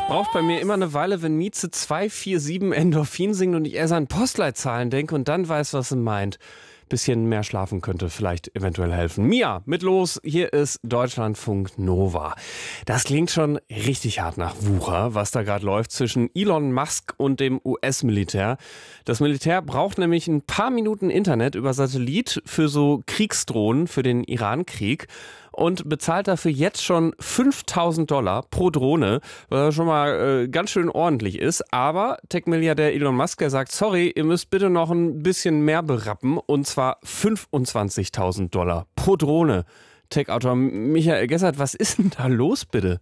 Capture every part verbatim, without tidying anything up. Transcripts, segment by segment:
Braucht bei mir immer eine Weile, wenn Mieze zwei vier sieben Endorphin singt und ich erst an Postleitzahlen denke und dann weiß, was sie meint. Bisschen mehr schlafen könnte vielleicht eventuell helfen. Mia, mit los, hier ist Deutschlandfunk Nova. Das klingt schon richtig hart nach Wucher, was da gerade läuft zwischen Elon Musk und dem U S-Militär. Das Militär braucht nämlich ein paar Minuten Internet über Satellit für so Kriegsdrohnen für den Iran-Krieg und bezahlt dafür jetzt schon fünftausend Dollar pro Drohne, was schon mal äh, ganz schön ordentlich ist. Aber Tech-Milliardär Elon Musk, der sagt, sorry, ihr müsst bitte noch ein bisschen mehr berappen, und zwar fünfundzwanzigtausend Dollar pro Drohne. Tech-Autor Michael Gessert, was ist denn da los bitte?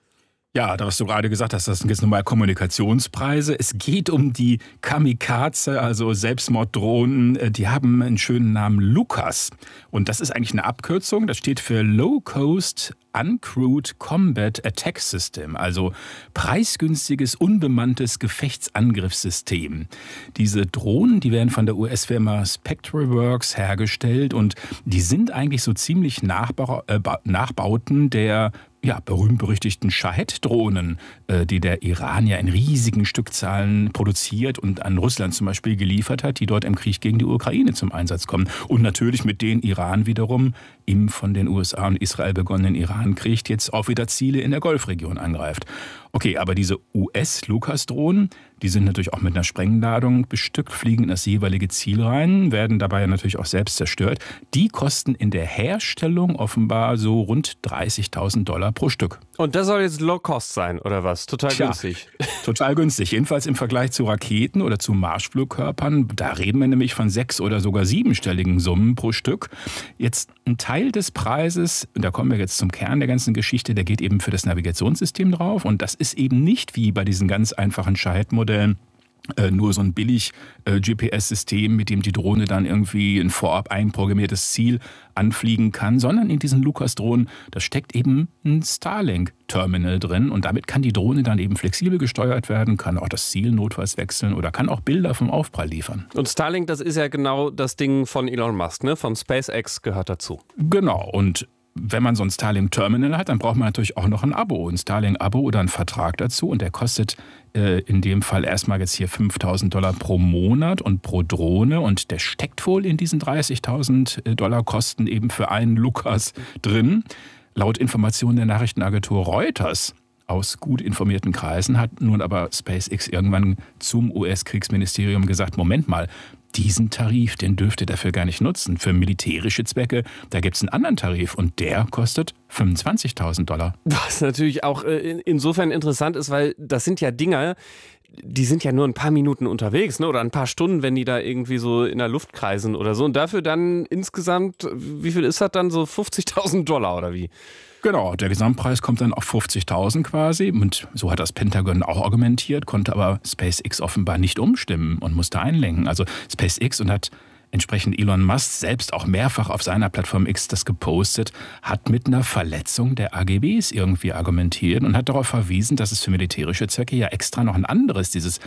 Ja, da was du gerade gesagt hast, das sind jetzt nochmal Kommunikationspreise. Es geht um die Kamikaze, also Selbstmorddrohnen. Die haben einen schönen Namen, Lucas. Und das ist eigentlich eine Abkürzung. Das steht für Low Cost Uncrewed Combat Attack System, also preisgünstiges, unbemanntes Gefechtsangriffssystem. Diese Drohnen, die werden von der U S-Firma Spectreworks hergestellt und die sind eigentlich so ziemlich Nachbau, äh, Nachbauten der ja, berühmt-berüchtigten Shahed-Drohnen, äh, die der Iran ja in riesigen Stückzahlen produziert und an Russland zum Beispiel geliefert hat, die dort im Krieg gegen die Ukraine zum Einsatz kommen. Und natürlich mit denen Iran wiederum im von den U S A und Israel begonnenen Iran-Krieg jetzt auch wieder Ziele in der Golfregion angreift. Okay, aber diese U S-Lucas-Drohnen, die sind natürlich auch mit einer Sprengladung bestückt, fliegen in das jeweilige Ziel rein, werden dabei natürlich auch selbst zerstört. Die kosten in der Herstellung offenbar so rund dreißigtausend Dollar pro Stück. Und das soll jetzt Low-Cost sein, oder was? Total Tja, günstig. Total günstig. Jedenfalls im Vergleich zu Raketen oder zu Marschflugkörpern. Da reden wir nämlich von sechs- oder sogar siebenstelligen Summen pro Stück. Jetzt ein Teil des Preises, und da kommen wir jetzt zum Kern der ganzen Geschichte, der geht eben für das Navigationssystem drauf. Und das ist eben nicht wie bei diesen ganz einfachen Shahed-Modellen Äh, nur so ein billig äh, G P S-System, mit dem die Drohne dann irgendwie ein vorab einprogrammiertes Ziel anfliegen kann, sondern in diesen Lucas-Drohnen, da steckt eben ein Starlink-Terminal drin und damit kann die Drohne dann eben flexibel gesteuert werden, kann auch das Ziel notfalls wechseln oder kann auch Bilder vom Aufprall liefern. Und Starlink, das ist ja genau das Ding von Elon Musk, ne? Von SpaceX gehört dazu. Genau, und wenn man so ein Starlink-Terminal hat, dann braucht man natürlich auch noch ein Abo, ein Starlink-Abo oder einen Vertrag dazu. Und der kostet äh, in dem Fall erstmal jetzt hier fünftausend Dollar pro Monat und pro Drohne. Und der steckt wohl in diesen dreißigtausend Dollar Kosten eben für einen Lucas drin. Laut Informationen der Nachrichtenagentur Reuters aus gut informierten Kreisen hat nun aber SpaceX irgendwann zum U S-Kriegsministerium gesagt, Moment mal, diesen Tarif, den dürft ihr dafür gar nicht nutzen. Für militärische Zwecke, da gibt es einen anderen Tarif und der kostet fünfundzwanzigtausend Dollar. Was natürlich auch äh, insofern interessant ist, weil das sind ja Dinger, die sind ja nur ein paar Minuten unterwegs, ne? Oder ein paar Stunden, wenn die da irgendwie so in der Luft kreisen oder so. Und dafür dann insgesamt, wie viel ist das dann, so fünfzigtausend Dollar oder wie? Genau, der Gesamtpreis kommt dann auf fünfzigtausend quasi und so hat das Pentagon auch argumentiert, konnte aber SpaceX offenbar nicht umstimmen und musste einlenken. Also SpaceX und hat entsprechend Elon Musk selbst auch mehrfach auf seiner Plattform X das gepostet, hat mit einer Verletzung der A G Bs irgendwie argumentiert und hat darauf verwiesen, dass es für militärische Zwecke ja extra noch ein anderes, dieses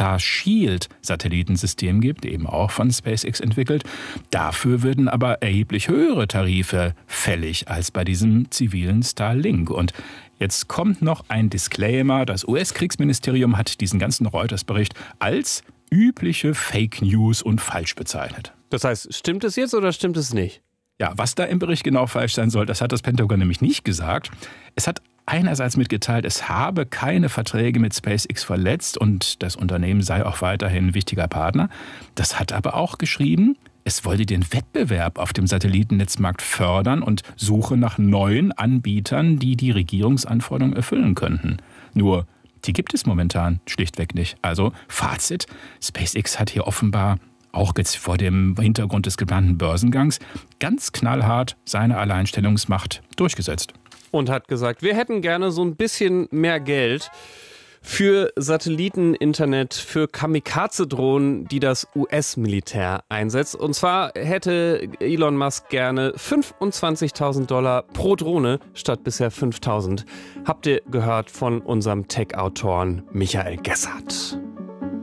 Starshield-Satellitensystem gibt, eben auch von SpaceX entwickelt. Dafür würden aber erheblich höhere Tarife fällig als bei diesem zivilen Starlink. Und jetzt kommt noch ein Disclaimer. Das U S-Kriegsministerium hat diesen ganzen Reuters-Bericht als übliche Fake News und falsch bezeichnet. Das heißt, stimmt es jetzt oder stimmt es nicht? Ja, was da im Bericht genau falsch sein soll, das hat das Pentagon nämlich nicht gesagt. Es hat einerseits mitgeteilt, es habe keine Verträge mit SpaceX verletzt und das Unternehmen sei auch weiterhin ein wichtiger Partner. Das hat aber auch geschrieben, es wollte den Wettbewerb auf dem Satellitennetzmarkt fördern und suche nach neuen Anbietern, die die Regierungsanforderungen erfüllen könnten. Nur die gibt es momentan schlichtweg nicht. Also Fazit, SpaceX hat hier offenbar auch jetzt vor dem Hintergrund des geplanten Börsengangs ganz knallhart seine Alleinstellungsmacht durchgesetzt. Und hat gesagt, wir hätten gerne so ein bisschen mehr Geld für Satelliteninternet, für Kamikaze-Drohnen, die das U S-Militär einsetzt. Und zwar hätte Elon Musk gerne fünfundzwanzigtausend Dollar pro Drohne statt bisher fünftausend. Habt ihr gehört von unserem Tech-Autoren Michael Gessert.